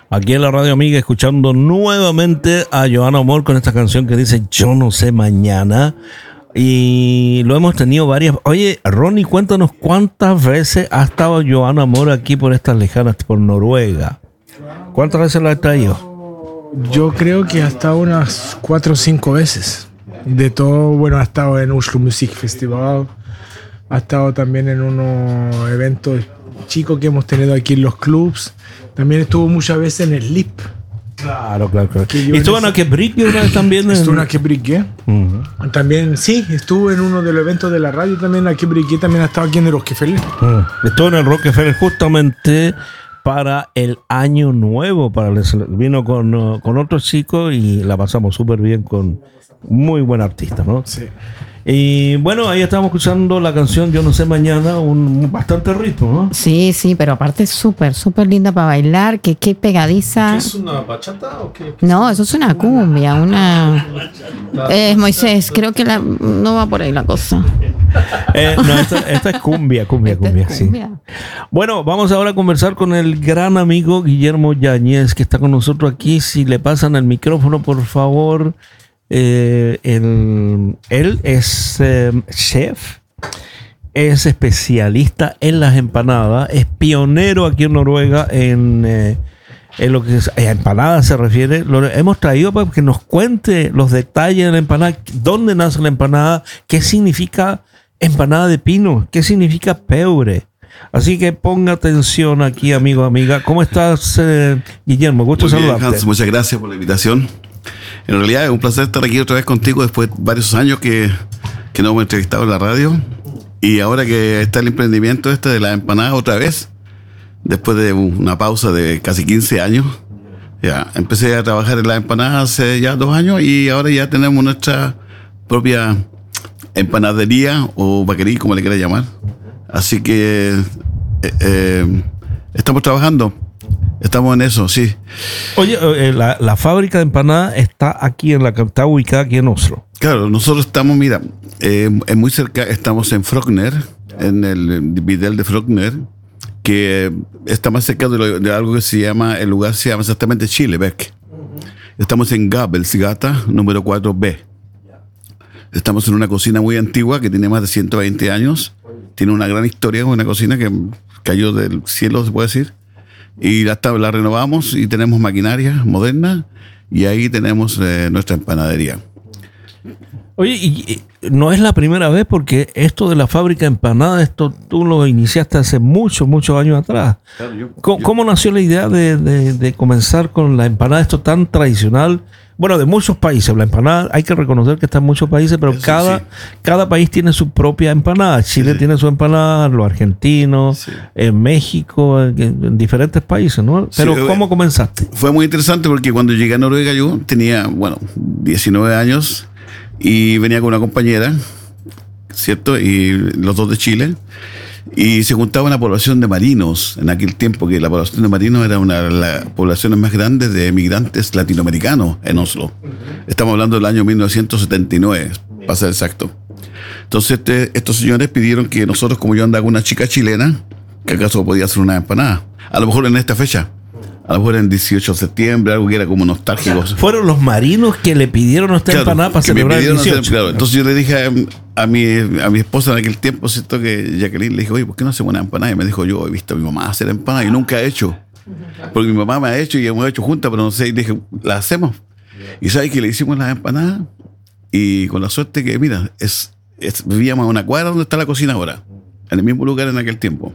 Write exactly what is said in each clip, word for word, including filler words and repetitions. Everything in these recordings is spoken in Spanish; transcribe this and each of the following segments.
Aquí en la Radio Amiga, escuchando nuevamente a Joan Amor con esta canción que dice Yo no sé mañana. Y lo hemos tenido varias. Oye, Ronnie, cuéntanos cuántas veces ha estado Joan Amor aquí por estas lejanas, por Noruega. ¿Cuántas veces la ha traído? Yo creo que ha estado unas cuatro o cinco veces. De todo, bueno, ha estado en Oslo Music Festival, ha estado también en unos eventos chicos que hemos tenido aquí en los clubs. También estuvo muchas veces en el L I P. Claro, claro, claro. ¿Y estuvo en Akebrike una vez también? Estuvo en Akebrike. Uh-huh. También, sí, estuvo en uno de los eventos de la radio también. Akebrike también ha estado aquí en el Rockefeller. Uh, estuvo en el Rockefeller justamente para el año nuevo. Para el, vino con, uh, con otros chicos y la pasamos súper bien con muy buen artista, ¿no? Sí. Y bueno, ahí estamos escuchando la canción Yo no sé mañana, un bastante ritmo, ¿no? Sí, sí, pero aparte es súper, súper linda para bailar, que qué pegadiza. ¿Qué es una bachata o qué? No, eso es una cumbia, una... Eh, Moisés, creo que la... no va por ahí la cosa. Eh, no, esta, esta es cumbia, cumbia, Esta cumbia, es sí. cumbia. Bueno, vamos ahora a conversar con el gran amigo Guillermo Yáñez, que está con nosotros aquí. Si le pasan el micrófono, por favor. Eh, el, él es eh, chef, es especialista en las empanadas, es pionero aquí en Noruega en, eh, en lo que es, a empanadas se refiere. Lo hemos traído para que nos cuente los detalles de la empanada, dónde nace la empanada, qué significa empanada de pino, qué significa pebre. Así que ponga atención aquí, amigo, amiga. ¿Cómo estás, eh, Guillermo? Gusto Muy bien, saludarte. Hans, muchas gracias por la invitación. En realidad es un placer estar aquí otra vez contigo después de varios años que, que nos hemos entrevistado en la radio. Y ahora que está el emprendimiento este de la empanada otra vez, después de una pausa de casi quince años, ya empecé a trabajar en la empanada hace ya dos años y ahora ya tenemos nuestra propia empanadería o bakerí, como le quiera llamar. Así que eh, eh, estamos trabajando. Estamos en eso, sí. Oye, eh, la, la fábrica de empanadas está aquí en la está ubicada aquí en Oslo. Claro, nosotros estamos, mira, eh, es muy cerca, estamos en Frogner, en el Videl de Frogner, que está más cerca de, lo, de algo que se llama, el lugar se llama exactamente Chilebek. Estamos en Gabelsgata, número cuatro B. Estamos en una cocina muy antigua que tiene más de ciento veinte años. Tiene una gran historia, una cocina que cayó del cielo, se puede decir. Y la, la renovamos y tenemos maquinaria moderna y ahí tenemos eh, nuestra empanadería. Oye, y, y no es la primera vez porque esto de la fábrica de empanadas, esto tú lo iniciaste hace muchos, muchos años atrás. Claro, yo, ¿Cómo, yo, ¿Cómo nació la idea de, de, de comenzar con la empanada, esto tan tradicional? Bueno, de muchos países. La empanada hay que reconocer que está en muchos países, pero Eso cada, sí. cada país tiene su propia empanada. Chile Sí. tiene su empanada, los argentinos, Sí. en México, en, en diferentes países, ¿no? Pero Sí, ¿cómo comenzaste? Fue muy interesante porque cuando llegué a Noruega yo tenía, bueno, diecinueve años y venía con una compañera, ¿cierto? Y los dos de Chile. Y se juntaba una población de marinos en aquel tiempo, que la población de marinos era una de las poblaciones más grandes de migrantes latinoamericanos en Oslo. Estamos hablando del año mil novecientos setenta y nueve, para ser exacto. Entonces este, estos señores pidieron que nosotros, como yo andaba con una chica chilena, que acaso podía hacer una empanada. A lo mejor en esta fecha. A lo mejor en dieciocho de septiembre, algo que era como nostálgico. Fueron los marinos que le pidieron esta Claro, empanada para que me celebrar el pidieron hacer- dieciocho. claro. Entonces yo le dije a, a, mi, a mi esposa en aquel tiempo, ¿cierto? Que Jacqueline, le dije, oye, ¿por qué no hacemos una empanada? Y me dijo, yo he visto a mi mamá hacer empanada y nunca he hecho. Porque mi mamá me ha hecho y hemos hecho juntas, pero no sé. Y dije, la hacemos. Y sabes que le hicimos las empanadas y con la suerte que, mira, es, es, vivíamos a una cuadra donde está la cocina ahora, en el mismo lugar en aquel tiempo.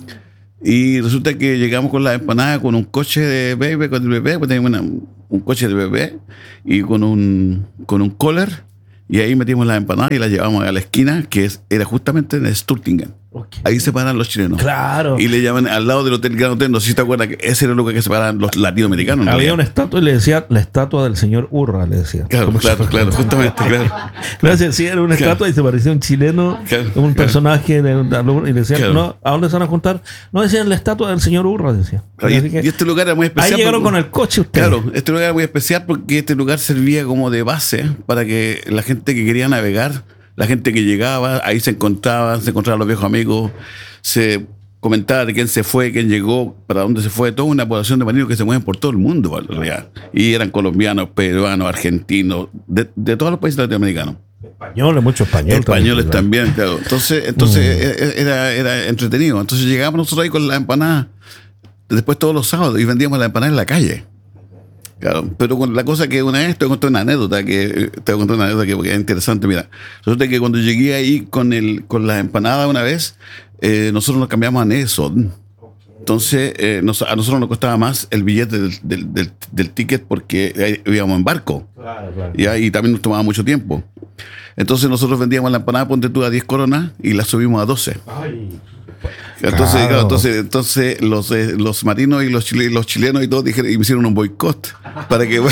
Y resulta que llegamos con la empanada con un coche de bebé, con el bebé, pues teníamos una, un coche de bebé y con un, con un collar. Y ahí metimos la empanada y la llevamos a la esquina, que es, era justamente en Sturtingen. Okay. Ahí se paran los chilenos. Claro. Y le llaman al lado del hotel Gran Hotel. No sé si te acuerdas que ese era el lugar que se paraban los latinoamericanos. Había ¿no? una estatua y le decía la estatua del señor Urra, le decía. Claro, ¿Cómo claro, se- claro, justamente, claro. Gracias, sí, era una Claro. estatua y se parecía un chileno, Claro, un claro. personaje de, de- y decían, Claro. no, ¿a dónde se van a juntar? No, decían la estatua del señor Urra, decía. Y, Así que y este lugar era muy especial. ahí llegaron porque- con el coche ustedes. Claro, este lugar era muy especial porque este lugar servía como de base para que la gente que quería navegar, la gente que llegaba, ahí se encontraban, se encontraban los viejos amigos, se comentaba de quién se fue, quién llegó, para dónde se fue, toda una población de marinos que se mueven por todo el mundo, en realidad. Y eran colombianos, peruanos, argentinos, de, de todos los países latinoamericanos. Españoles, muchos españoles. Españoles también, también, claro. Entonces, entonces mm. era, era entretenido. Entonces llegábamos nosotros ahí con la empanada, después todos los sábados, y vendíamos la empanada en la calle. Claro, pero con la cosa que una vez te conté una anécdota que te conté una anécdota que, que es interesante. Mira, resulta que cuando llegué ahí con el con la empanada una vez, eh, nosotros nos cambiamos a Nelson. Entonces, eh, nos, a nosotros nos costaba más el billete del, del, del, del ticket porque íbamos en barco. Claro, claro. ¿Ya? Y también nos tomaba mucho tiempo. Entonces nosotros vendíamos la empanada, ponte tú, a diez coronas y la subimos a doce. Ay. Entonces, claro. Claro, entonces, entonces los, eh, los marinos y los, chile, los chilenos y todos dijeron, y me hicieron un boicot para que,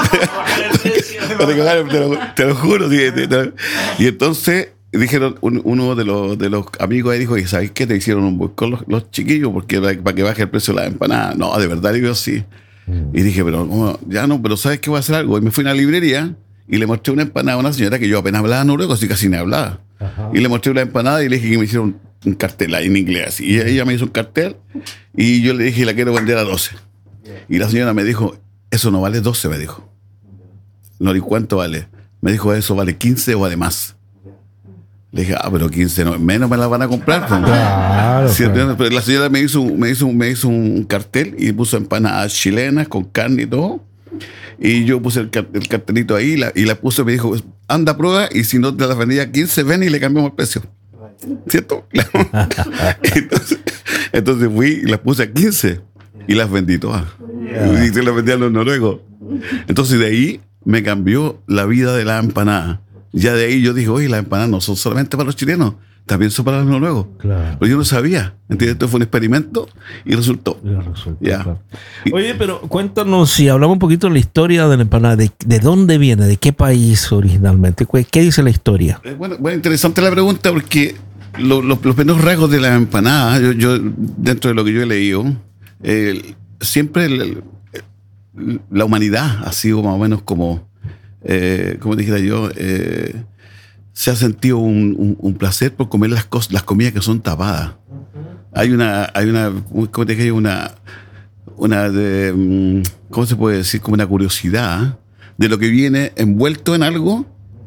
para que te, lo, te lo juro. Sí, te, te, y entonces dijeron, un, uno de los, de los amigos ahí dijo, ¿y sabes qué? Te hicieron un boicot los, los chiquillos porque para, para que baje el precio de la empanada. No, de verdad, digo, sí. Mm. Y dije, pero ¿cómo? Ya no, pero ¿sabes qué? Voy a hacer algo. Y me fui a una librería y le mostré una empanada a una señora que yo apenas hablaba noruego, así casi ni hablaba. Ajá. Y le mostré una empanada y le dije que me hicieron un cartel ahí en inglés. Y ella me hizo un cartel y yo le dije, la quiero vender a doce. Y la señora me dijo, eso no vale doce, me dijo. No, ¿y cuánto vale? Me dijo, eso vale quince o vale más. Le dije, ah, pero quince no, menos me la van a comprar. Claro, ¿sí? Claro. Pero la señora me hizo, me, hizo, me hizo un cartel y puso empanadas chilenas con carne y todo. Y yo puse el, el cartelito ahí y la, y la puse y me dijo, anda, prueba, y si no te las vendía quince, ven y le cambiamos el precio. ¿Cierto? entonces, entonces fui y las puse a quince y las vendí todas. Yeah. Y se las vendí a los noruegos. Entonces de ahí me cambió la vida de la empanada. Ya de ahí yo dije, oye, las empanadas no son solamente para los chilenos, también son para los noruegos. Claro. Pero yo no sabía. ¿Entiendes? Esto fue un experimento y resultó. Y resultó ya. Claro. Oye, pero cuéntanos, si hablamos un poquito de la historia de la empanada, de, de dónde viene, de qué país originalmente, ¿qué dice la historia? Eh, bueno, bueno, interesante la pregunta porque lo, lo, los primeros rasgos de la empanada, yo, yo dentro de lo que yo he leído, eh, siempre el, el, la humanidad ha sido más o menos como, eh, como dijera yo, eh, se ha sentido un, un, un placer por comer las cosas, las comidas que son tapadas. Hay una, hay una, ¿cómo te dije? Una, una de, ¿cómo se puede decir? Como una curiosidad de lo que viene envuelto en algo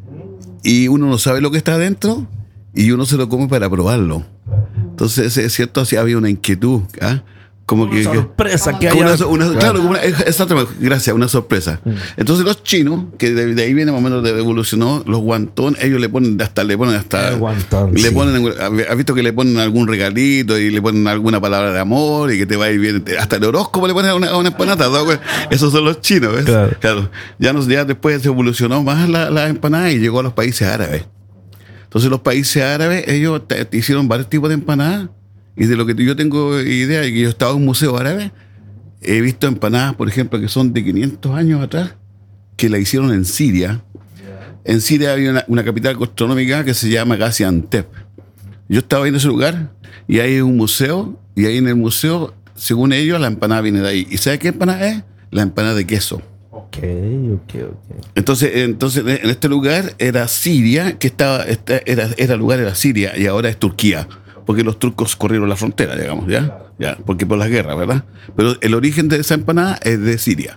y uno no sabe lo que está adentro y uno se lo come para probarlo. Entonces, es cierto, así había una inquietud, ¿ah? Como una que, sorpresa que, que haya. una, una, claro, como una, exactamente, gracias, una sorpresa. Entonces los chinos, que de, de ahí viene más o menos, de evolucionó, los guantón, ellos le ponen hasta, le ponen hasta, guantón, le sí. ponen, has visto que le ponen algún regalito y le ponen alguna palabra de amor y que te va a ir bien, hasta el horóscopo le ponen a una, a una empanada, ¿no? Esos son los chinos, ¿ves? Claro. Claro. Ya, nos, ya después se evolucionó más la, la empanada y llegó a los países árabes. Entonces los países árabes, ellos te, te hicieron varios tipos de empanadas. Y de lo que yo tengo idea, y que yo he estado en un museo árabe, he visto empanadas, por ejemplo, que son de quinientos años atrás, que la hicieron en Siria. En Siria había una, una capital gastronómica que se llama Gaziantep. Yo estaba ahí en ese lugar, y hay un museo, y ahí en el museo, según ellos, la empanada viene de ahí. ¿Y sabes qué empanada es? La empanada de queso. Ok, ok, ok. Entonces, entonces en este lugar era Siria, que estaba, era, era el lugar era Siria, y ahora es Turquía. Porque los turcos corrieron la frontera, digamos, ¿ya? Ya, porque por las guerras, ¿verdad? Pero el origen de esa empanada es de Siria,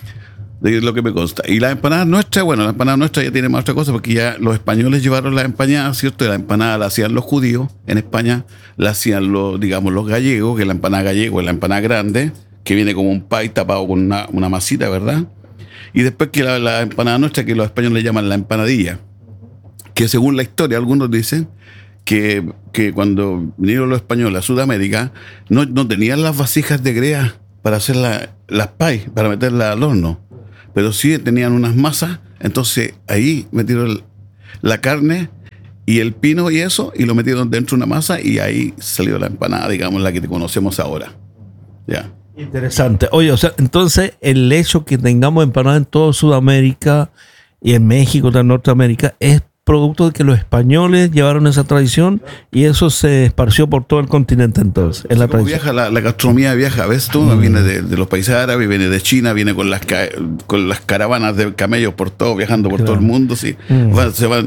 de lo que me consta. Y la empanada nuestra, bueno, la empanada nuestra ya tiene más otra cosa, porque ya los españoles llevaron la empanada, ¿cierto? Y la empanada la hacían los judíos, en España la hacían los, digamos, los gallegos, que la empanada gallego es la empanada grande, que viene como un pay tapado con una, una masita, ¿verdad? Y después que la, la empanada nuestra, que los españoles le llaman la empanadilla, que según la historia, algunos dicen, Que, que cuando vinieron los españoles a Sudamérica no, no tenían las vasijas de greda para hacer la, las pay, para meterlas al horno, pero sí tenían unas masas. Entonces ahí metieron la carne y el pino y eso, y lo metieron dentro de una masa, y ahí salió la empanada, digamos, la que conocemos ahora. Ya. Interesante. Oye, o sea, entonces el hecho que tengamos empanadas en toda Sudamérica y en México, en Norteamérica, es producto de que los españoles llevaron esa tradición y eso se esparció por todo el continente. Entonces es la tradición. Viaja, la, la gastronomía viaja, ¿ves tú? Mm. Viene de, de los países árabes, viene de China, viene con las, con las caravanas de camellos por todo, viajando por claro. todo el mundo, sí. Mm. Van, se van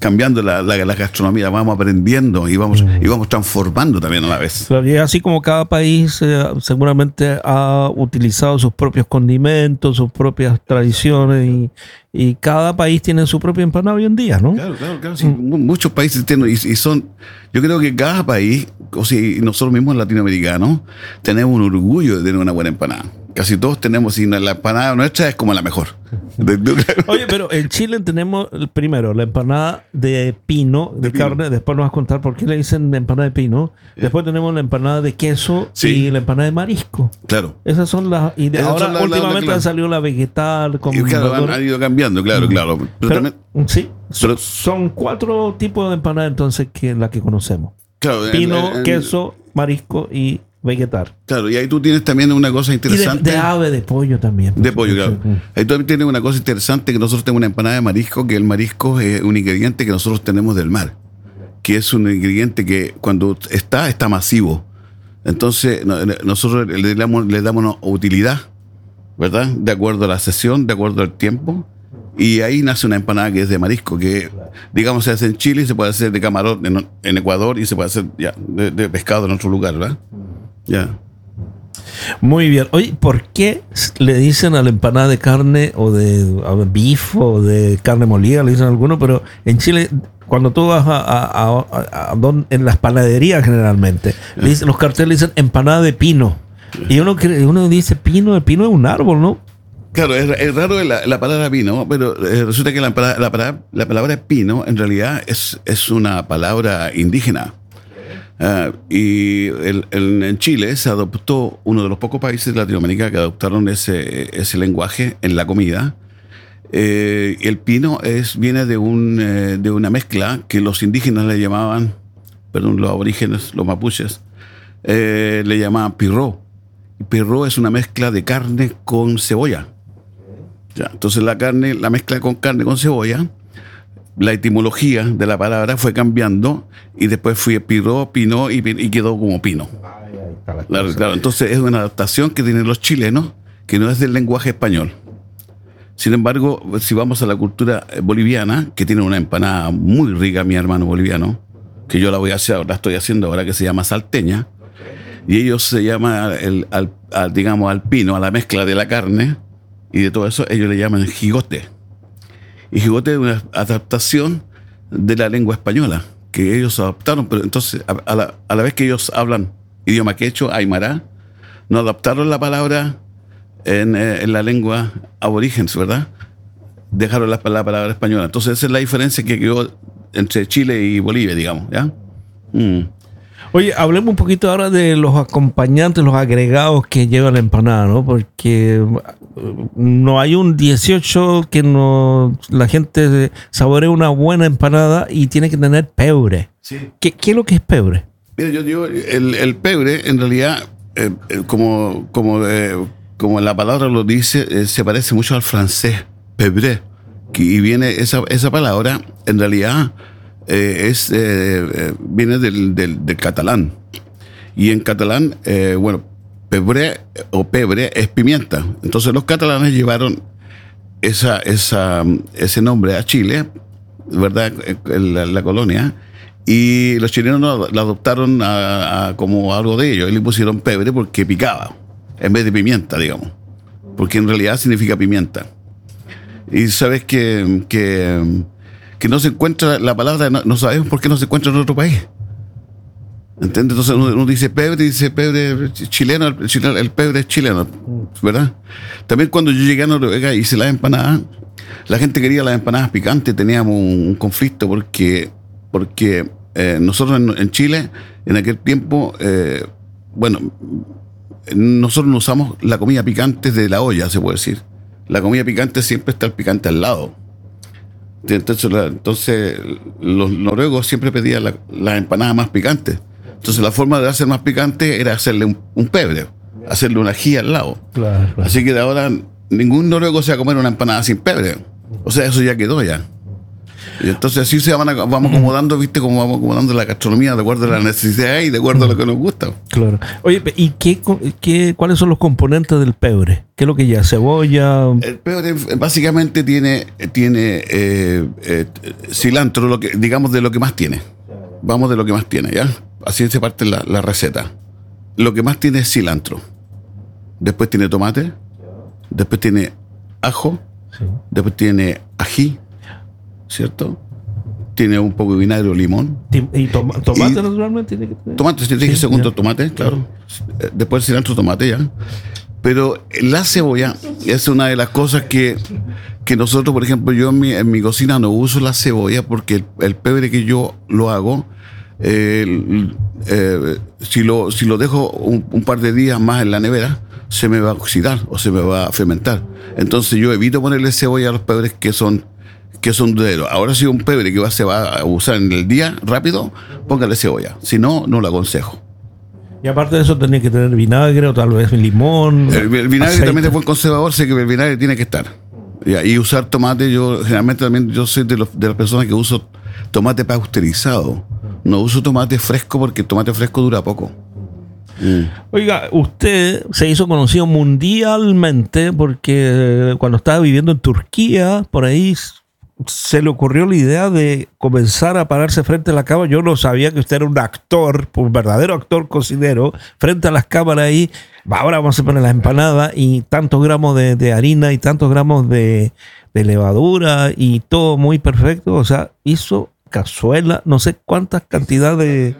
cambiando la, la, la gastronomía, vamos aprendiendo y vamos, mm. y vamos transformando también a la vez. Y así como cada país eh, seguramente ha utilizado sus propios condimentos, sus propias tradiciones y, y cada país tiene su propia empanada hoy en día, ¿no? Claro, claro, claro. Sí. Mm. Muchos países tienen y, y son, yo creo que cada país, o sea, nosotros mismos latinoamericanos, tenemos un orgullo de tener una buena empanada. Casi todos tenemos, y la empanada nuestra es como la mejor. Oye, pero en Chile tenemos primero la empanada de pino, de, de carne, pino. Después nos vas a contar por qué le dicen empanada de pino. Después tenemos la empanada de queso sí. y la empanada de marisco. Claro. Esas son las... Y de Esas ahora la, últimamente la, la, ha salido la vegetal. Con y claro, han, han ido cambiando, claro, claro. Pero, pero también, sí, pero, son cuatro tipos de empanadas entonces que la que conocemos. Claro, pino, en, en, queso, marisco y vegetal. Claro, y ahí tú tienes también una cosa interesante. Y de, de ave, de pollo también. De pollo, claro. Ahí tú también tienes una cosa interesante, que nosotros tenemos una empanada de marisco, que el marisco es un ingrediente que nosotros tenemos del mar, que es un ingrediente que cuando está, está masivo. Entonces nosotros le damos, le damos una utilidad, ¿verdad? De acuerdo a la sesión, de acuerdo al tiempo. Y ahí nace una empanada que es de marisco, que digamos se hace en Chile, se puede hacer de camarón en, en Ecuador y se puede hacer ya de, de pescado en otro lugar, ¿verdad? Ya. Muy bien. Oye, ¿por qué le dicen a la empanada de carne o de a beef o de carne molida, le dicen a algunos, pero en Chile, cuando tú vas a, a, a, a, a don, en las panaderías generalmente, le dicen, los carteles dicen empanada de pino. Y uno, uno dice pino, el pino es un árbol, ¿no? Claro, es, es raro la, la palabra pino, pero eh, resulta que la, la, palabra, la palabra pino en realidad es, es una palabra indígena. Uh, y el, el, en Chile se adoptó, uno de los pocos países de Latinoamérica que adoptaron ese, ese lenguaje en la comida. Eh, el pino es, viene de, un, eh, de una mezcla que los indígenas le llamaban, perdón, los aborígenes, los mapuches, eh, le llamaban pirró. Pirró es una mezcla de carne con cebolla. Ya, entonces la carne, la mezcla con carne con cebolla, la etimología de la palabra fue cambiando y después fue pirró, pino y, y quedó como pino. Claro, claro, entonces es una adaptación que tienen los chilenos que no es del lenguaje español. Sin embargo, si vamos a la cultura boliviana, que tiene una empanada muy rica, mi hermano boliviano, que yo la voy a hacer, la estoy haciendo ahora, que se llama salteña, y ellos se llaman el, al, al, digamos al pino, a la mezcla de la carne y de todo eso, ellos le llaman jigote. Y jigote es una adaptación de la lengua española, que ellos adaptaron, pero entonces a, a, la, a la vez que ellos hablan idioma quechua, aymara, no adaptaron la palabra en, eh, en la lengua aborigen, ¿verdad? Dejaron la, la palabra española. Entonces esa es la diferencia que quedó entre Chile y Bolivia, digamos, ¿ya? Mm. Oye, hablemos un poquito ahora de los acompañantes, los agregados que lleva la empanada, ¿no? Porque no hay un dieciocho que no la gente saboree una buena empanada y tiene que tener pebre. Sí. ¿Qué, qué es lo que es pebre? Mira, yo digo, el, el pebre, en realidad, eh, eh, como, como, eh, como la palabra lo dice, eh, se parece mucho al francés, pebre. Y viene esa, esa palabra, en realidad... Eh, es, eh, eh, viene del, del, del catalán. Y en catalán, eh, bueno, pebre o pebre es pimienta. Entonces los catalanes llevaron esa, esa, ese nombre a Chile, ¿verdad? En la, la colonia. Y los chilenos la adoptaron a, a como algo de ellos. Y le pusieron pebre porque picaba, en vez de pimienta, digamos. Porque en realidad significa pimienta. Y sabes que... que que no se encuentra la palabra, no, no sabemos por qué no se encuentra en otro país. ¿Entiendes? Entonces uno, uno dice pebre, dice pebre chileno, el, chileno, el pebre es chileno, ¿verdad? También cuando yo llegué a Noruega y hice las empanadas, la gente quería las empanadas picantes, teníamos un, un conflicto porque, porque eh, nosotros en, en Chile, en aquel tiempo, eh, bueno, nosotros no usamos la comida picante de la olla, se puede decir. La comida picante siempre está el picante al lado. Entonces, la, entonces los noruegos siempre pedían las la empanadas más picantes. Entonces la forma de hacer más picante era hacerle un, un pebre, hacerle una ají al lado. Claro, claro. Así que de ahora ningún noruego se va a comer una empanada sin pebre. O sea, eso ya quedó ya. Y entonces así se van a- vamos acomodando, viste, como vamos acomodando la gastronomía de acuerdo a la necesidad y de acuerdo a lo que nos gusta. Claro. Oye, ¿y qué, co- qué, cuáles son los componentes del pebre? ¿Qué es lo que lleva? ¿Cebolla? El pebre básicamente tiene, tiene eh, eh, cilantro, lo que, digamos de lo que más tiene. Vamos de lo que más tiene, ¿ya? Así se parte la, la receta. Lo que más tiene es cilantro. Después tiene tomate. Después tiene ajo. Sí. Después tiene ají, ¿cierto? Tiene un poco de vinagre o limón. Tim- ¿Y toma- tomate Y- naturalmente tiene que tener? Tomate, si te dije Sí, segundo ya. tomate, claro. Eh, Después cilantro, tomate, ya. Pero la cebolla es una de las cosas que, que nosotros, por ejemplo, yo en mi, en mi cocina no uso la cebolla porque el, el pebre que yo lo hago, eh, el- eh, si, lo, si lo dejo un, un par de días más en la nevera, se me va a oxidar o se me va a fermentar. Entonces yo evito ponerle cebolla a los pebres que son que son dureros. Ahora si un pebre que va, se va a usar en el día rápido, póngale cebolla. Si no, no lo aconsejo. Y aparte de eso tenía que tener vinagre o tal vez limón. El, el vinagre aceite. también es buen conservador, sé que el vinagre tiene que estar. Ya, y usar tomate, yo generalmente también yo soy de, los, de las personas que uso tomate pasteurizado. No uso tomate fresco porque el tomate fresco dura poco. Mm. Oiga, usted se hizo conocido mundialmente porque cuando estaba viviendo en Turquía, por ahí s- se le ocurrió la idea de comenzar a pararse frente a la cámara. Yo no sabía que usted era un actor, un verdadero actor cocinero, frente a las cámaras ahí. Ahora vamos a poner las empanadas y tantos gramos de, de harina y tantos gramos de, de levadura y todo muy perfecto. O sea, hizo cazuela, no sé cuántas cantidades de...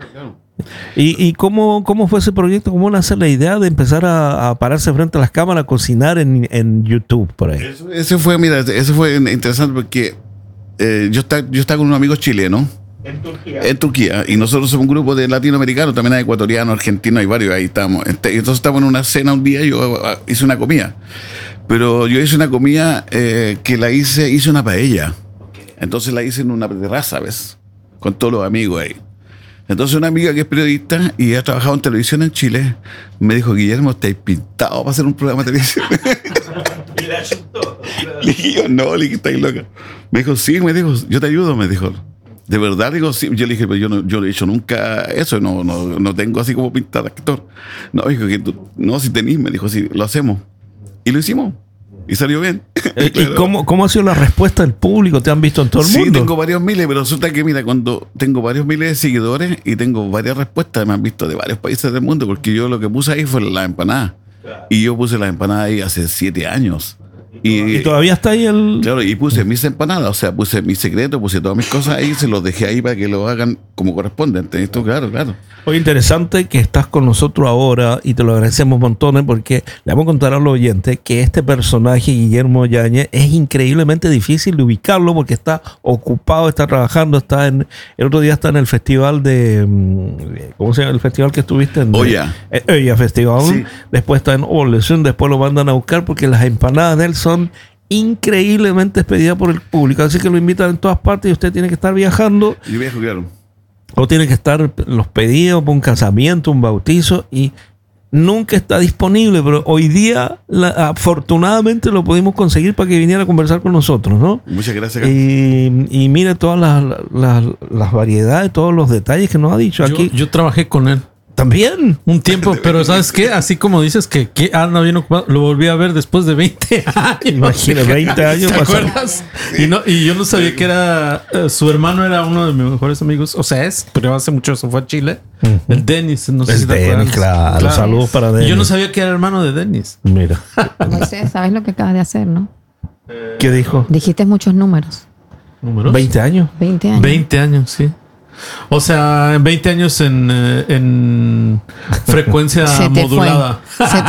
¿Y, y cómo, cómo fue ese proyecto? ¿Cómo nace la idea de empezar a, a pararse frente a las cámaras a cocinar en, en YouTube por ahí? Eso- Ese fue, mira, ese fue interesante porque eh, yo, estaba, yo estaba con unos amigos chilenos En Turquía. en Turquía y nosotros somos un grupo de latinoamericanos, también hay ecuatorianos, argentinos, hay varios, ahí estamos. Ent- Entonces estábamos en una cena un día y yo ah, hice una comida. Pero yo hice una comida eh, que la hice, hice una paella. Entonces la hice en una terraza, ¿ves? Con todos los amigos ahí. Entonces una amiga que es periodista y ha trabajado en televisión en Chile me dijo, Guillermo, ¿estáis pintado para hacer un programa de televisión? Le dije yo, no, le dije, estáis loca. Me dijo, sí, me dijo, yo te ayudo, me dijo. De verdad, digo, sí. Yo le dije, pero yo no, yo no he hecho nunca eso, no, no, no tengo así como pintar actor. No, dijo que tú, no, si tenís, me dijo, sí, lo hacemos. Y lo hicimos. Y salió bien. Eh, ¿Y Claro. cómo, cómo ha sido la respuesta del público? ¿Te han visto en todo el Sí, mundo? tengo varios miles, pero resulta que, mira, cuando tengo varios miles de seguidores y tengo varias respuestas, me han visto de varios países del mundo, porque yo lo que puse ahí fue la empanada. Y yo puse la empanada ahí hace siete años. Y, Y todavía está ahí el... claro, y puse mis empanadas, o sea, puse mi secreto, puse todas mis cosas ahí, se los dejé ahí para que lo hagan como corresponde. ¿Entendés? Esto, claro, claro. Oye, interesante que estás con nosotros ahora y te lo agradecemos montones porque le vamos a contar a los oyentes que este personaje, Guillermo Yáñez, es increíblemente difícil de ubicarlo porque está ocupado, está trabajando, está en... El otro día está en el festival de... mm, ¿Cómo se llama el festival que estuviste? En, Oya. Eh, Oya Festival. Sí. Después está en Olesund, después lo mandan a buscar porque las empanadas de él son increíblemente expedidas por el público. Así que lo invitan en todas partes y usted tiene que estar viajando Y viejo, claro. o tiene que estar los pedidos para un casamiento, un bautizo y nunca está disponible, pero hoy día la- afortunadamente lo pudimos conseguir para que viniera a conversar con nosotros, ¿no? Muchas gracias. Y, y mire todas las, las, las variedades, todos los detalles que nos ha dicho Yo, aquí. yo trabajé con él También. un tiempo, pero ¿sabes qué? Así como dices que, que anda bien ocupado, lo volví a ver después de veinte años. Imagina, veinte años ¿Te pasaron. acuerdas? Y, no, y yo no sabía que era... eh, su hermano era uno de mis mejores amigos. O sea, es, pero hace mucho se fue a Chile. El Dennis, no sé El si te Dennis, acuerdas. claro. Saludos para Y Dennis. yo no sabía que era hermano de Dennis. Mira, Moisés, ¿sabes lo que acabas de hacer, no? ¿qué dijo? Dijiste muchos números. ¿Números? veinte años. veinte años. veinte años, sí. O sea, en veinte años en, eh, en frecuencia Se te fue. modulada. Se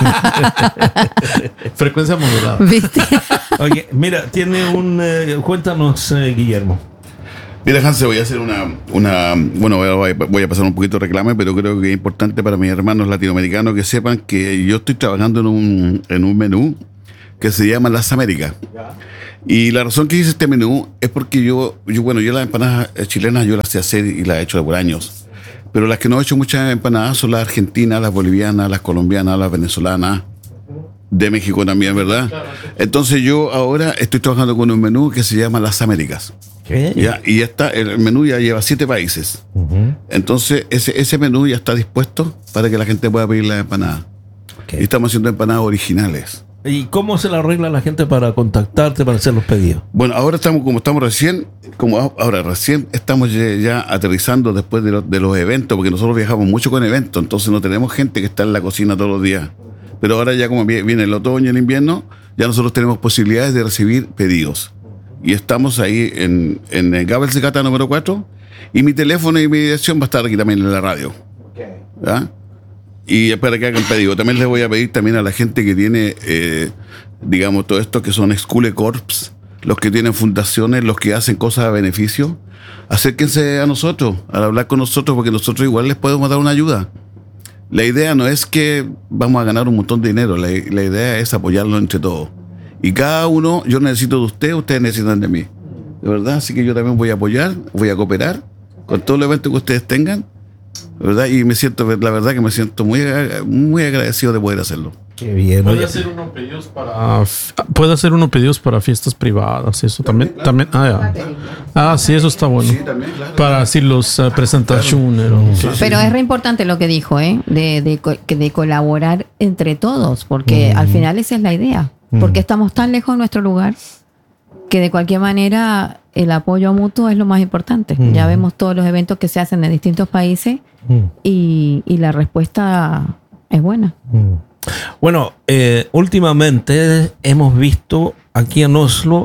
Frecuencia modulada. te- ¿Viste? Oye, mira, tiene un... eh, cuéntanos, eh, Guillermo. Mira, Hanse, voy a hacer una, una bueno, voy a, voy a pasar un poquito de reclame, pero creo que es importante para mis hermanos latinoamericanos que sepan que yo estoy trabajando en un, en un menú que se llama Las Américas. Y la razón que hice este menú es porque yo, yo bueno, yo las empanadas chilenas yo las sé hacer y las he hecho por años. Pero las que no he hecho muchas empanadas son las argentinas, las bolivianas, las colombianas, las venezolanas, de México también, ¿verdad? Entonces yo ahora estoy trabajando con un menú que se llama Las Américas. ¿Qué? Ya, y ya está, el menú ya lleva siete países. Ujú. Entonces, ese, ese menú ya está dispuesto para que la gente pueda pedir las empanadas. Ok. Y estamos haciendo empanadas originales. ¿Y cómo se le arregla a la gente para contactarte, para hacer los pedidos? Bueno, ahora estamos, como estamos recién, como a- ahora recién estamos ya, ya aterrizando después de, lo- de los eventos, porque nosotros viajamos mucho con eventos, entonces no tenemos gente que está en la cocina todos los días. Pero ahora ya como vi- viene el otoño y el invierno, ya nosotros tenemos posibilidades de recibir pedidos. Y estamos ahí en, en el Gabel Secata número cuatro, y mi teléfono y mi dirección va a estar aquí también en la radio. ¿Ya? Y para que hagan pedido. También les voy a pedir también a la gente que tiene, eh, digamos, todo esto que son Schule Corps, los que tienen fundaciones, los que hacen cosas a beneficio, acérquense a nosotros, al hablar con nosotros, porque nosotros igual les podemos dar una ayuda. La idea no es que vamos a ganar un montón de dinero, la, la idea es apoyarlo entre todos. Y cada uno, yo necesito de usted, ustedes necesitan de mí. De verdad, así que yo también voy a apoyar, voy a cooperar con todos los eventos que ustedes tengan. ¿Verdad? Y me siento, la verdad que me siento muy, muy agradecido de poder hacerlo. Qué bien. Puede Oye, hacer uno pedidos para puede hacer uno pedidos para fiestas privadas, eso también también ah, ya. Ah, sí, eso está bueno. Para así los uh, presentaciones. Claro. Pero es re importante lo que dijo, ¿eh? De, de, co- que de colaborar entre todos, porque al final esa es la idea. Porque estamos tan lejos de nuestro lugar que de cualquier manera el apoyo mutuo es lo más importante. Ya vemos todos los eventos que se hacen en distintos países y, y la respuesta es buena. Bueno, eh, últimamente hemos visto aquí en Oslo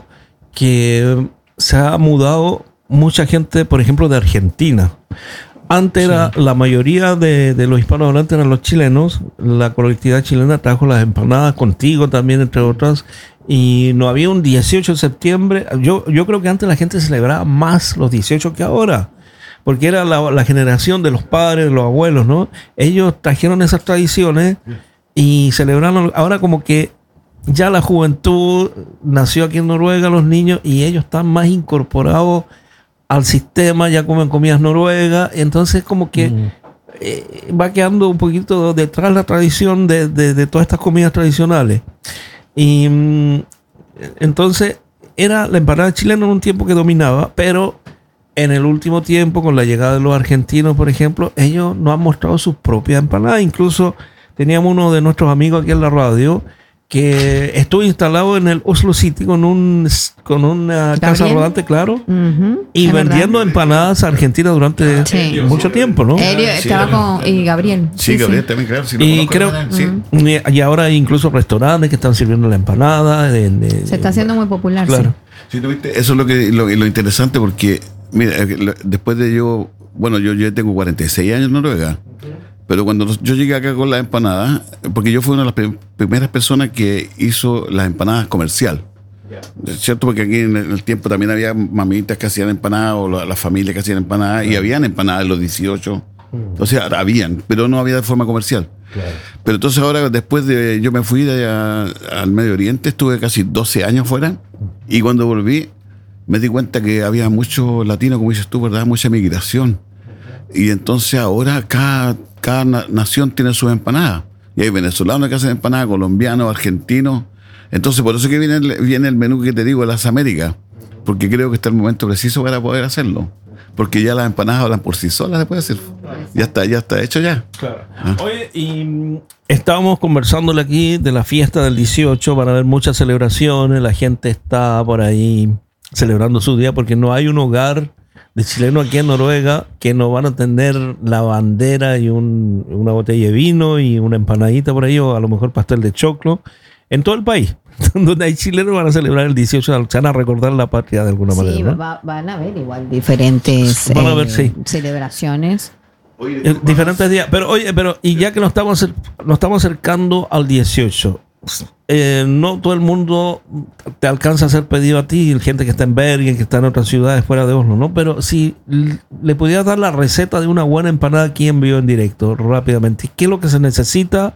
que se ha mudado mucha gente, por ejemplo, de Argentina. Antes era la mayoría de, de los hispanohablantes eran los chilenos. La colectividad chilena trajo las empanadas contigo también, entre otras. Y no había un dieciocho de septiembre. Yo, yo creo que antes la gente celebraba más los dieciocho que ahora. Porque era la, la generación de los padres, de los abuelos, ¿no? Ellos trajeron esas tradiciones y celebraron. Ahora como que ya la juventud nació aquí en Noruega, los niños, y ellos están más incorporados al sistema, ya comen comidas noruegas, entonces como que mm. eh, va quedando un poquito detrás la tradición de, de, de todas estas comidas tradicionales. Y mm, entonces era la empanada chilena en un tiempo que dominaba, pero en el último tiempo, con la llegada de los argentinos, por ejemplo, ellos nos han mostrado sus propias empanadas. Incluso teníamos uno de nuestros amigos aquí en la radio que estuvo instalado en el Oslo City con un con una ¿Gabriel? casa rodante, claro, Uh-huh, y vendiendo verdad. empanadas argentinas durante Sí. mucho tiempo, ¿no? Elio Sí, estaba también. con y Gabriel. Sí, Gabriel también, claro. Sí, lo Y conozco creo- también, sí. Y, y ahora hay incluso restaurantes que están sirviendo la empanada. de- de- Se está haciendo muy popular. Claro. Sí. Sí, ¿tú viste? Eso es lo que lo, lo interesante porque, mira, eh, lo- después de yo, bueno, yo, yo tengo cuarenta y seis años en Noruega, pero cuando nos- yo llegué acá con las empanadas, porque yo fui una de las prim- primeras personas que hizo las empanadas comercial. ¿Cierto? Porque aquí en el, en el tiempo también había mamitas que hacían empanadas o la- las familias que hacían empanadas y habían empanadas en los dieciocho. O sea, habían, pero no había de forma comercial. Pero entonces ahora, después de yo me fui de allá al Medio Oriente, estuve casi doce años fuera y cuando volví me di cuenta que había mucho latino, como dices tú, ¿verdad? Mucha migración. Y entonces ahora cada, cada na- nación tiene sus empanadas. Y hay venezolanos que hacen empanadas, colombianos, argentinos. Entonces por eso que viene el, viene el menú que te digo de las Américas. Porque creo que está el momento preciso para poder hacerlo. Porque ya las empanadas hablan por sí solas, se puede decir. Ya está, ya está hecho ya. Oye, y mm, estábamos conversándole aquí de la fiesta del dieciocho. Van a haber muchas celebraciones. La gente está por ahí celebrando su día porque no hay un hogar de chileno aquí en Noruega que no van a tener la bandera y un- una botella de vino y una empanadita por ahí, o a lo mejor pastel de choclo. En todo el país, donde hay chilenos, van a celebrar el dieciocho, se van a recordar la patria de alguna Sí, manera, ¿no? va- van a haber igual diferentes Van a haber, sí. celebraciones. Eh, diferentes días. Pero oye, pero y ya que nos estamos, acer- nos estamos acercando al dieciocho, eh, no todo el mundo te alcanza a hacer pedido a ti, gente que está en Bergen, que está en otras ciudades fuera de Oslo, ¿no? Pero si l- le pudieras dar la receta de una buena empanada aquí en vivo en directo, rápidamente, ¿qué es lo que se necesita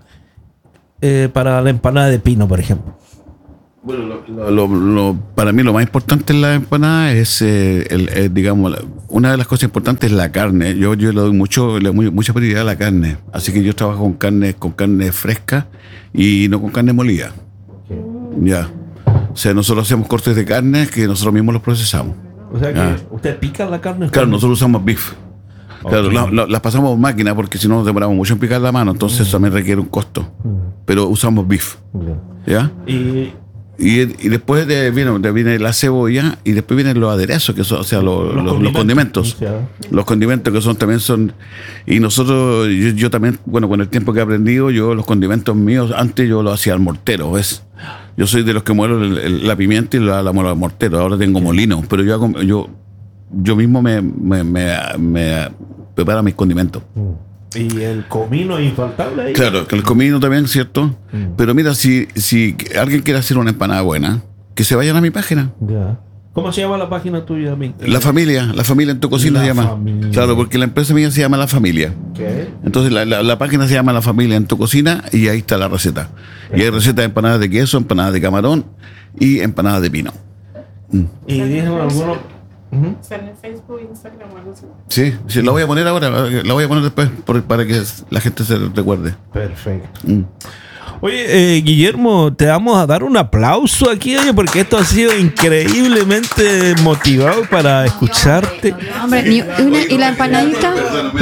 eh, para la empanada de pino, por ejemplo? Bueno, lo, lo- lo- lo- para mí lo más importante en la empanada es, eh, el, eh, digamos, la- una de las cosas importantes es la carne. Yo, yo le doy mucho, le doy mucha prioridad a la carne. Así que yo trabajo con carne, con carne fresca y no con carne molida. Ya. O sea, nosotros hacemos cortes de carne que nosotros mismos los procesamos. O sea que Ah. usted pica la carne. Claro, nosotros usamos beef. Claro, Ok. la- la- las pasamos por máquina porque si no nos demoramos mucho en picar la mano, entonces eso también requiere un costo. Pero usamos beef. ¿Ya? Y Y, y después de, viene, de- viene la cebolla y después vienen los aderezos, que son, o sea, los, los- los condimentos. O sea, Los condimentos que son también son. Y nosotros, yo, yo también, bueno, con el tiempo que he aprendido, yo los condimentos míos, antes yo los hacía al mortero, ¿ves? Yo soy de los que muelo el- el- la pimienta y la, la muelo al mortero. Ahora tengo molino, pero yo hago, yo, yo mismo me, me, me, me preparo mis condimentos. y el comino es infaltable ahí. Claro, que el comino también, ¿cierto? Pero mira, si, si alguien quiere hacer una empanada buena, que se vayan a mi página. Ya. ¿Cómo se llama la página tuya? mi- La familia, la familia en tu cocina La se llama. familia. Claro, porque la empresa mía se llama La Familia. ¿Qué? Entonces la, la- la página se llama La Familia en tu cocina y ahí está la receta. Y hay recetas de empanadas de queso, empanadas de camarón y empanadas de pino. Y dijeron algunos. Ujú. Sale en Facebook, Instagram o algo así. Sí, sí, la voy a poner ahora, la voy a poner después por- para que la gente se recuerde. Perfecto. Mm. Oye, eh, Guillermo, te vamos a dar un aplauso aquí, oye, porque esto ha sido increíblemente motivado para escucharte. Hombre, ni una- ¿y la empanadita?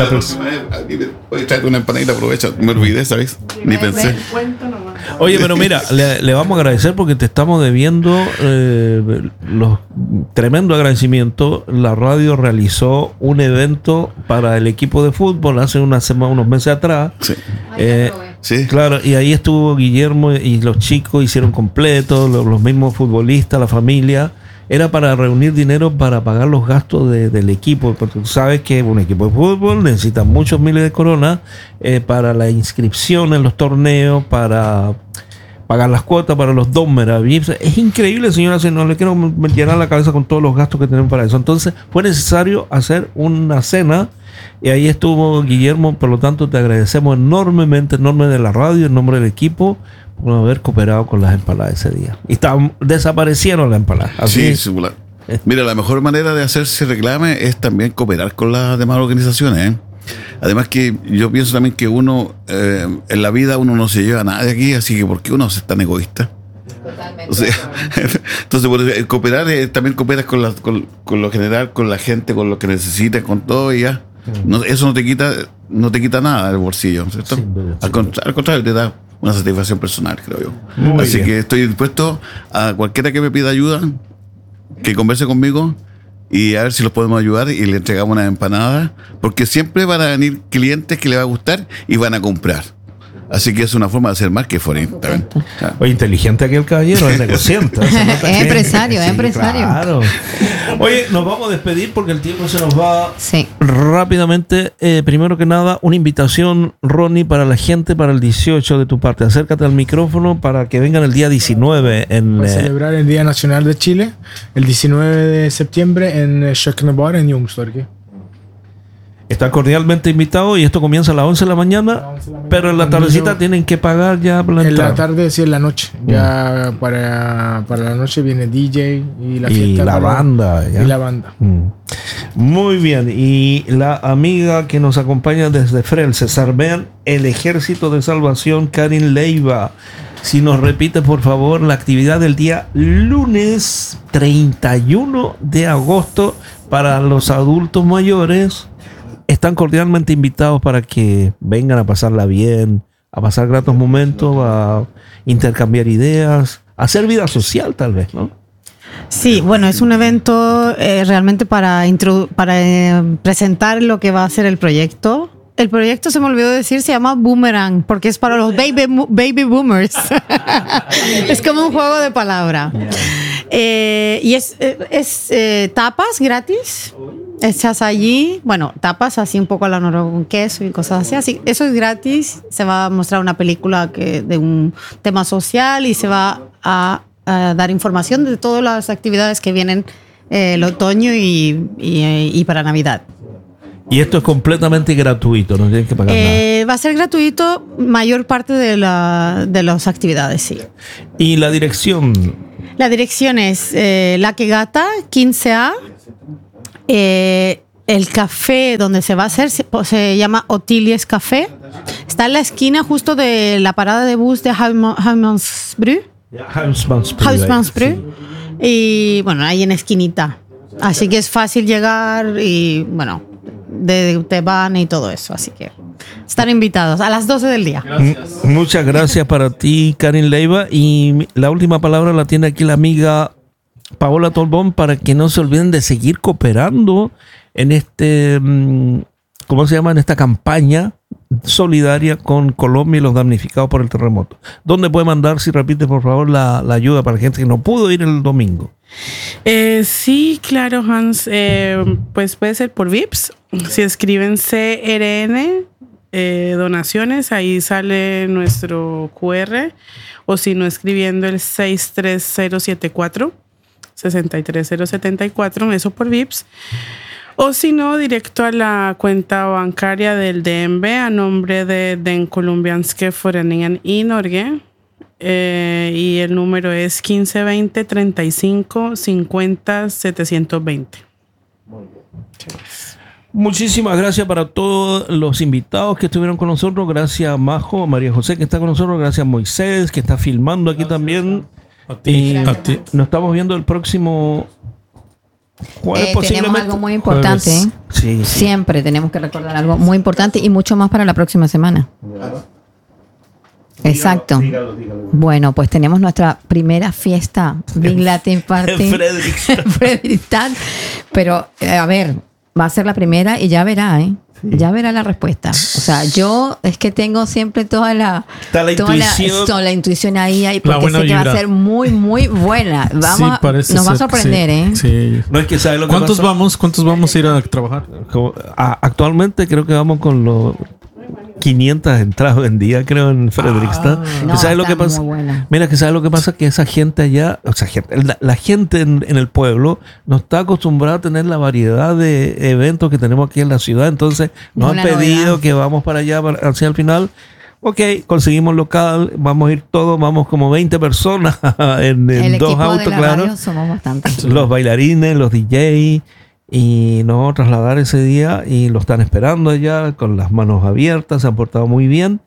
Oye, tráete una empanadita, aprovecha. Me olvidé, ¿sabes? Ni pensé. Cuento nomás. Oye, pero mira, le, le vamos a agradecer porque te estamos debiendo eh, los tremendo agradecimiento. La radio realizó un evento para el equipo de fútbol hace una semana, unos meses atrás. Sí. Eh, Sí. Claro, y ahí estuvo Guillermo y los chicos hicieron completo, los, los mismos futbolistas, la familia. Era para reunir dinero para pagar los gastos de- del equipo, porque tú sabes que un equipo de fútbol necesita muchos miles de coronas eh, para la inscripción en los torneos, para pagar las cuotas para los dos meravillas. Es increíble, señora, si no le quiero m- llenar la cabeza con todos los gastos que tenemos para eso. Entonces fue necesario hacer una cena y ahí estuvo Guillermo. Por lo tanto, te agradecemos enormemente, en nombre de la radio, en nombre del equipo, por haber cooperado con las empanadas ese día. Y estaban, desaparecieron las empanadas. Así Sí, es. singular. Mira, la mejor manera de hacerse reclame es también cooperar con las demás organizaciones, ¿eh? Además que yo pienso también que uno, eh, en la vida uno no se lleva nada de aquí, así que ¿por qué uno es tan egoísta? O sea, entonces por eso, el cooperar eh, también cooperas con, la, con, con lo general, con la gente, con lo que necesitas, con todo y ya. No, eso no te quita no te quita nada del bolsillo, ¿cierto? Sin duda, Al, contra- al contrario, te da una satisfacción personal, creo yo. Muy Así bien. que estoy dispuesto a cualquiera que me pida ayuda, que converse conmigo y a ver si los podemos ayudar y le entregamos una empanada, porque siempre van a venir clientes que les va a gustar y van a comprar. Así que es una forma de hacer más que forín. ¿También? Ah. Oye, inteligente aquel caballero, es negociante. Se nota Es que- empresario, es empresario. Claro. Oye, nos vamos a despedir porque el tiempo se nos va Sí. rápidamente. Eh, primero que nada, una invitación, Ronnie, para la gente para el dieciocho de tu parte. Acércate al micrófono para que vengan el día diecinueve en... Va a eh, celebrar el Día Nacional de Chile el diecinueve de septiembre en eh, Schöcknebar en Jungstorget. Está cordialmente invitado y esto comienza a las once de la mañana, pero en la tardecita tienen que pagar ya por la En la entrada. tarde, sí, en la noche. Ya para, para la noche viene D J y la Y fiesta. la para- banda, ya. Y la banda. Mm. Muy bien, y la amiga que nos acompaña desde Frel, César, vean el Ejército de Salvación, Karin Leiva. Si nos repite, por favor, la actividad del día lunes treinta y uno de agosto para los adultos mayores. Están cordialmente invitados para que vengan a pasarla bien, a pasar gratos momentos, a intercambiar ideas, a hacer vida social tal vez, ¿no? Sí, bueno, es un evento eh, realmente para, introdu- para eh, presentar lo que va a ser el proyecto. El proyecto, se me olvidó decir, se llama Boomerang, porque es para los baby, mo- baby boomers. Es como un juego de palabra. Eh, y es, eh, es eh, tapas gratis, hechas allí. Bueno, tapas así un poco a la noruega con queso y cosas así. así. Eso es gratis. Se va a mostrar una película que, de un tema social y se va a, a dar información de todas las actividades que vienen eh, el otoño y, y, eh, y para Navidad. Y esto es completamente gratuito, no tienen que pagar Eh, va a ser gratuito mayor parte de, la, de las actividades, sí. nada. Y la dirección, La dirección es eh, La Quegata quince A. Eh, el café donde se va a hacer se, se llama Otilies Café. Está en la esquina justo de la parada de bus de Hammansbru. Hausmannsbrück. Hausmannsbru. Y bueno, ahí en esquinita. Así que es fácil llegar y, bueno, de, te van y todo eso. Así que están invitados a las doce del día. M- Muchas gracias para ti, Karin Leiva. Y mi- la última palabra la tiene aquí la amiga Paola Tolbón para que no se olviden de seguir cooperando en este, mm, ¿cómo se llama? En esta campaña solidaria con Colombia y los damnificados por el terremoto. ¿Dónde puede mandar, si repite por favor, la, la ayuda para la gente que no pudo ir el domingo? Eh, sí, claro, Hans. Eh, pues puede ser por V I P S. Si escriben C R N eh, donaciones, ahí sale nuestro Q R. O si no, escribiendo el seis tres cero siete cuatro, seis tres cero siete cuatro, eso por V I P S. O si no, directo a la cuenta bancaria del D M V a nombre de Den Colombianske Foreningen i Norge. Eh, y el número es quince veinte treinta y cinco cincuenta setecientos veinte. Muchísimas gracias para todos los invitados que estuvieron con nosotros. Gracias a Majo, a María José que está con nosotros. Gracias a Moisés que está filmando aquí también. A ti, Y a ti. nos estamos viendo el próximo jueves Eh, tenemos posiblemente. algo muy importante. Jueves. ¿eh? Sí, sí. Siempre tenemos que recordar algo muy importante y mucho más para la próxima semana. Exacto. Bueno, pues tenemos nuestra primera fiesta Big Latin Party En Frederickstad. en Frederickstad. Pero, eh, a ver, va a ser la primera y ya verá, ¿eh? Ya verá la respuesta. O sea, yo es que tengo siempre toda la, Está la toda intuición. toda la intuición ahí, ahí porque buena sé que va a vibra. ser muy, muy buena. Vamos, Sí, a- parece nos va a ser, sorprender, sí, ¿eh? Sí. No es que sabe lo que ¿Cuántos pasó. vamos? ¿Cuántos vamos a ir a trabajar? Como- a- Actualmente creo que vamos con los quinientas entradas vendidas, creo, en Frederickstad. No, ¿Y ¿Sabes lo está que pasa? muy buena. Mira, que ¿sabes lo que pasa? Que esa gente allá, o sea, gente- la, la gente en, en el pueblo no está acostumbrada a tener la variedad de eventos que tenemos aquí en la ciudad. Entonces, nos Es han una pedido novedad. que vamos para allá para- hacia el final. Ok, conseguimos local, vamos a ir todos, vamos como veinte personas en, en El dos equipo autos, de la claro. radio somos bastantes. Los bailarines, los D J, y nos vamos a trasladar ese día y lo están esperando allá con las manos abiertas, se han portado muy bien.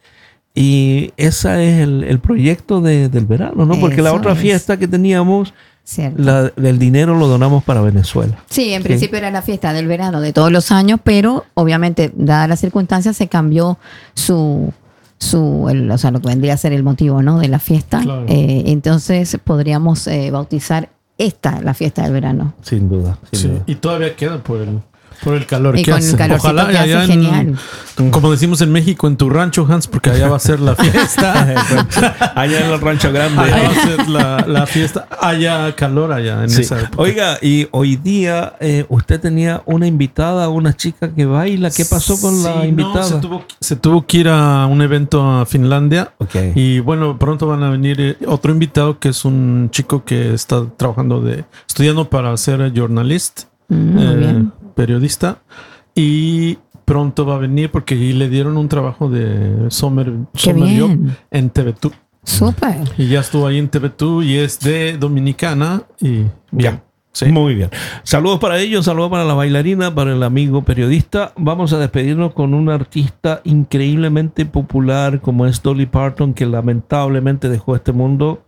Y ese es el, el proyecto de- del verano, ¿no? Porque la Eso otra es. fiesta que teníamos, Cierto. la, el dinero lo donamos para Venezuela. Sí, en principio era la fiesta del verano de todos los años, pero obviamente, dadas las circunstancias, se cambió su, su el- o sea, lo que vendría a ser el motivo, ¿no? De la fiesta. Claro. Eh, entonces podríamos eh, bautizar esta, la fiesta del verano. Sin duda. sin Sí, duda. y todavía queda por el, por el calor Y que con el hace. calorcito Ojalá que hace, allá en- genial. como decimos en México, en tu rancho, Hans, porque allá va a ser la fiesta. Allá en el Rancho Grande. Allá va a ser la, la fiesta. Haya calor allá en Sí. esa época. Oiga, y hoy día eh, usted tenía una invitada, una chica que baila. ¿Qué pasó con Sí, la no, invitada? se, tuvo, se tuvo que ir a un evento a Finlandia. Ok. Y bueno, pronto van a venir eh, otro invitado que es un chico que está trabajando de, estudiando para ser journalist, Mm, muy eh, bien. periodista. Y pronto va a venir porque ahí le dieron un trabajo de Summer, Qué Summer Job bien. en T V dos. Súper. Y ya estuvo ahí en T V dos y es de Dominicana. Y bien. Sí. Muy bien. Saludos para ellos, saludos para la bailarina, para el amigo periodista. Vamos a despedirnos con un artista increíblemente popular como es Dolly Parton, que lamentablemente dejó este mundo.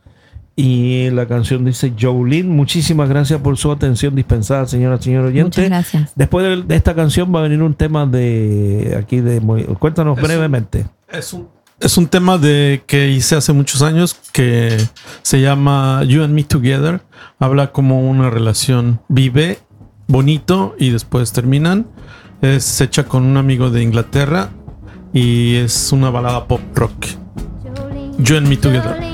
Y la canción dice Jolene. Muchísimas gracias por su atención dispensada, señora, señor oyente. Muchas gracias. Después de, de esta canción va a venir un tema de aquí de Mo- cuéntanos brevemente. Es un, es un tema de que hice hace muchos años que se llama You and Me Together. Habla como una relación vive, bonito y después terminan. Es hecha con un amigo de Inglaterra y es una balada pop rock. You and Me Together.